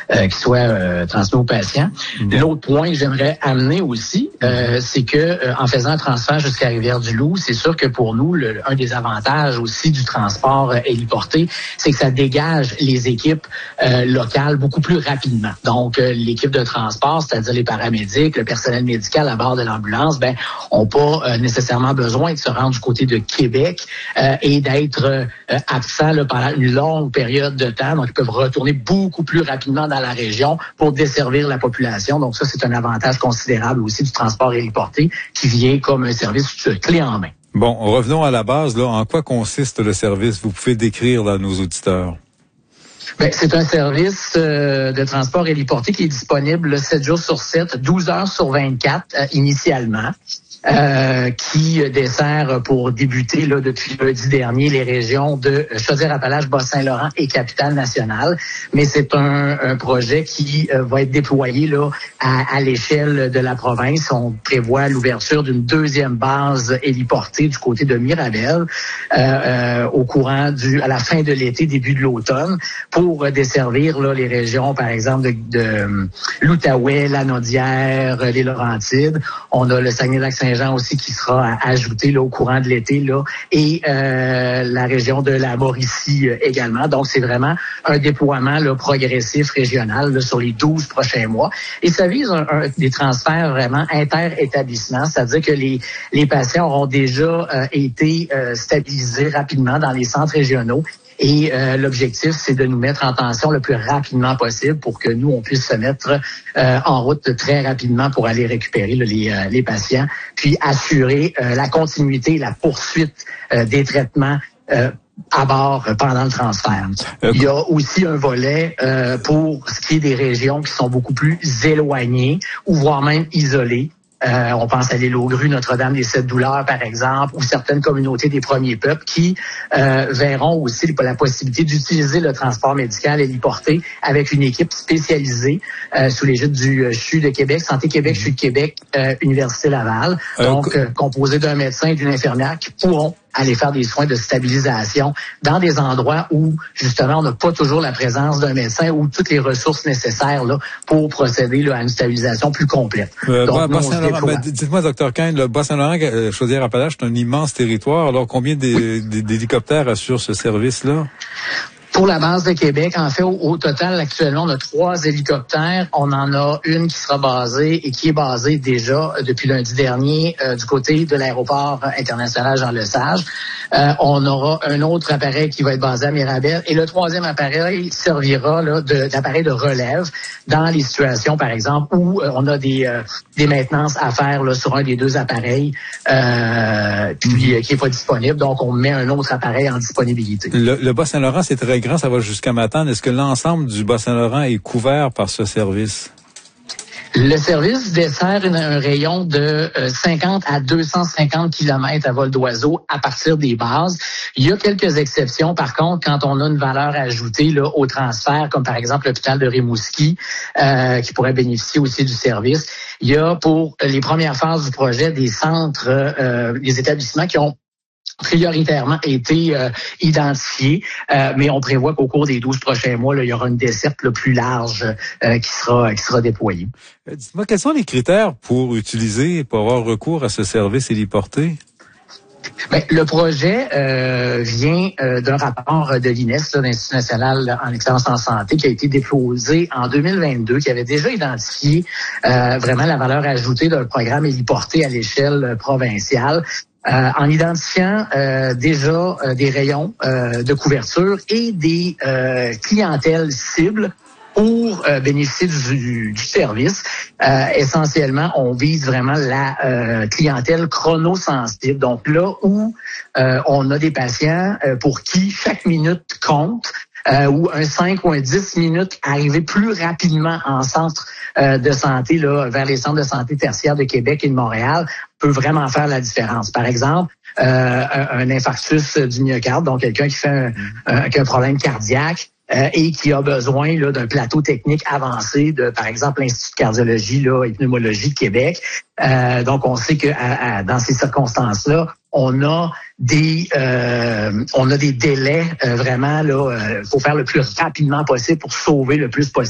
qui soit transmis aux patients. L'autre point que j'aimerais amener aussi, c'est que en faisant un transfert jusqu'à Rivière-du-Loup, c'est sûr que pour nous, un des avantages aussi du transport héliporté, c'est que ça dégage les équipes locales beaucoup plus rapidement. Donc, l'équipe de transport, c'est-à-dire les paramédics, le personnel médical à bord de l'ambulance, ont pas nécessairement besoin de se rendre du côté de Québec et d'être absents pendant une longue période de temps. Donc, ils peuvent retourner beaucoup plus rapidement dans la région pour desservir la population. Donc, ça, c'est un avantage considérable aussi du transport héliporté qui vient comme un service clé en main. Bon, revenons à la base. Là, en quoi consiste le service? Vous pouvez décrire à nos auditeurs. C'est un service de transport héliporté qui est disponible 7 jours sur 7, 12 heures sur 24 initialement. Qui dessert pour débuter depuis lundi dernier les régions de Chaudière-Appalaches, Bas-Saint-Laurent et Capitale-Nationale. Mais c'est un projet qui va être déployé à l'échelle de la province. On prévoit l'ouverture d'une deuxième base héliportée du côté de Mirabel au courant à la fin de l'été, début de l'automne, pour desservir les régions, par exemple, de l'Outaouais, la Naudière, les Laurentides. On a le Saguenay-Lac-Saint-Jean aussi qui sera ajouté au courant de l'été et la région de la Mauricie également. Donc, c'est vraiment un déploiement progressif régional sur les 12 prochains mois. Et ça vise des transferts vraiment inter-établissements, c'est-à-dire que les patients auront déjà été stabilisés rapidement dans les centres régionaux. Et l'objectif, c'est de nous mettre en tension le plus rapidement possible pour que nous, on puisse se mettre en route très rapidement pour aller récupérer les patients, puis assurer la continuité et la poursuite des traitements à bord pendant le transfert. Il y a aussi un volet pour ce qui est des régions qui sont beaucoup plus éloignées ou voire même isolées. On pense à l'île aux Grues, Notre-Dame des Sept Douleurs, par exemple, ou certaines communautés des premiers peuples qui verront aussi la possibilité d'utiliser le transport médical héliporté avec une équipe spécialisée sous l'égide du CHU de Québec, Santé Québec, CHU de Québec, Université Laval, donc composé d'un médecin et d'une infirmière qui pourront aller faire des soins de stabilisation dans des endroits où, justement, on n'a pas toujours la présence d'un médecin ou toutes les ressources nécessaires pour procéder à une stabilisation plus complète. Donc, dites-moi, Dr. Kane, le Bas-Saint-Laurent, Chaudière-Appalaches, c'est un immense territoire. Alors, combien d'hélicoptères assurent ce service-là? Pour la base de Québec, en fait, au total, actuellement, on a 3 hélicoptères. On en a une qui sera basée et qui est basée déjà depuis lundi dernier du côté de l'aéroport international Jean-Lesage. On aura un autre appareil qui va être basé à Mirabel. Et le 3e appareil servira d'appareil de relève dans les situations, par exemple, où on a des maintenances à faire sur un des 2 appareils puis qui est pas disponible. Donc, on met un autre appareil en disponibilité. Le Bas-Saint-Laurent, c'est très grand, ça va jusqu'à Matane. Est-ce que l'ensemble du Bas-Saint-Laurent est couvert par ce service? Le service dessert un rayon de 50 à 250 kilomètres à vol d'oiseau à partir des bases. Il y a quelques exceptions, par contre, quand on a une valeur ajoutée au transfert, comme par exemple l'hôpital de Rimouski, qui pourrait bénéficier aussi du service. Il y a pour les premières phases du projet des centres, des établissements qui ont prioritairement été identifiés, mais on prévoit qu'au cours des 12 prochains mois, il y aura une desserte plus large qui sera déployée. Dites-moi, quels sont les critères pour avoir recours à ce service héliporté? Le projet vient d'un rapport de l'INES, l'Institut national en excellence en santé, qui a été déposé en 2022, qui avait déjà identifié vraiment la valeur ajoutée d'un programme héliporté à l'échelle provinciale. En identifiant déjà des rayons de couverture et des clientèles cibles pour bénéficier du service. Essentiellement, on vise vraiment la clientèle chronosensible. Donc là où on a des patients pour qui chaque minute compte, ou un 5 ou un 10 minutes arriver plus rapidement en centre de santé, vers les centres de santé tertiaires de Québec et de Montréal, peut vraiment faire la différence. Par exemple, un infarctus du myocarde, donc quelqu'un qui fait qui a un problème cardiaque, et qui a besoin d'un plateau technique avancé de, par exemple, l'Institut de cardiologie et pneumologie de Québec. Donc, on sait que dans ces circonstances-là, on a des délais vraiment faut faire le plus rapidement possible pour sauver le plus possible